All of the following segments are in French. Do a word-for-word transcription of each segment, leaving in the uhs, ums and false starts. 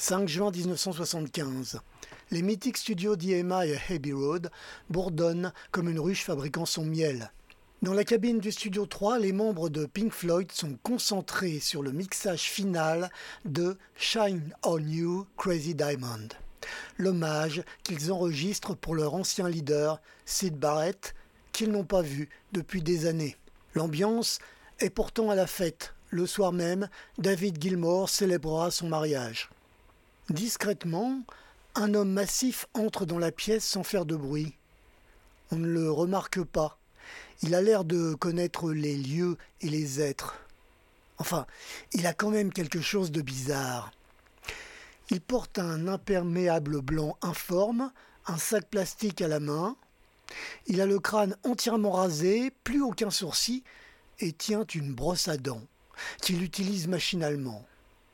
cinq juin mille neuf cent soixante-quinze. Les mythiques studios d'E M I à Abbey Road bourdonnent comme une ruche fabriquant son miel. Dans la cabine du studio trois, les membres de Pink Floyd sont concentrés sur le mixage final de Shine On You, Crazy Diamond, l'hommage qu'ils enregistrent pour leur ancien leader, Syd Barrett, qu'ils n'ont pas vu depuis des années. L'ambiance est pourtant à la fête. Le soir même, David Gilmour célébrera son mariage. Discrètement, un homme massif entre dans la pièce sans faire de bruit. On ne le remarque pas. Il a l'air de connaître les lieux et les êtres. Enfin, il a quand même quelque chose de bizarre. Il porte un imperméable blanc informe, un sac plastique à la main. Il a le crâne entièrement rasé, plus aucun sourcil, et tient une brosse à dents qu'il utilise machinalement.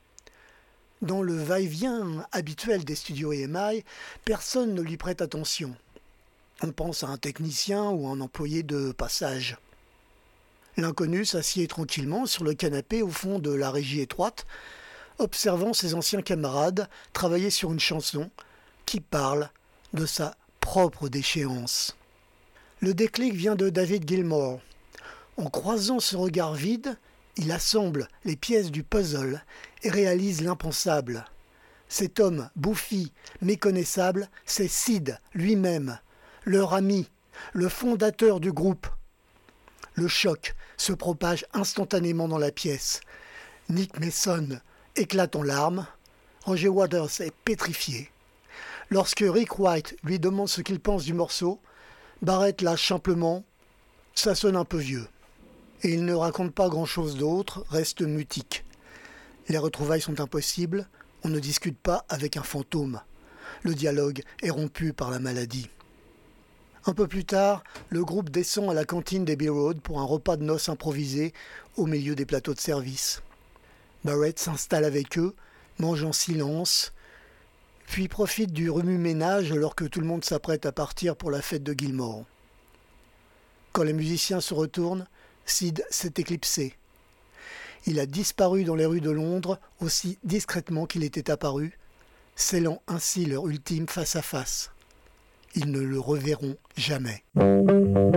Dans le va-et-vient habituel des studios E M I, personne ne lui prête attention. On pense à un technicien ou un employé de passage. L'inconnu s'assied tranquillement sur le canapé au fond de la régie étroite, observant ses anciens camarades travailler sur une chanson qui parle de sa propre déchéance. Le déclic vient de David Gilmour. En croisant ce regard vide, il assemble les pièces du puzzle et réalise l'impensable. Cet homme bouffi, méconnaissable, c'est Syd lui-même, leur ami, le fondateur du groupe. Le choc se propage instantanément dans la pièce. Nick Mason éclate en larmes. Roger Waters est pétrifié. Lorsque Rick White lui demande ce qu'il pense du morceau, Barrett lâche simplement « ça sonne un peu vieux ». Et il ne raconte pas grand-chose d'autre, reste mutique. Les retrouvailles sont impossibles, on ne discute pas avec un fantôme. Le dialogue est rompu par la maladie. Un peu plus tard, le groupe descend à la cantine d'Abbey Road pour un repas de noces improvisé au milieu des plateaux de service. Barrett s'installe avec eux, mange en silence, puis profite du remue-ménage alors que tout le monde s'apprête à partir pour la fête de Gilmour. Quand les musiciens se retournent, Syd s'est éclipsé. Il a disparu dans les rues de Londres aussi discrètement qu'il était apparu, scellant ainsi leur ultime face-à-face. Ils ne le reverront jamais.